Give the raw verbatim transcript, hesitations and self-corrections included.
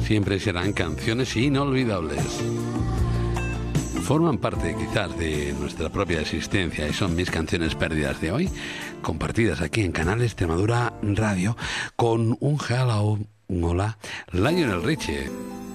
siempre serán canciones inolvidables. Forman parte quizás de nuestra propia existencia y son mis canciones perdidas de hoy, compartidas aquí en Canal Extremadura Radio con un hello, un hola, Lionel Richie.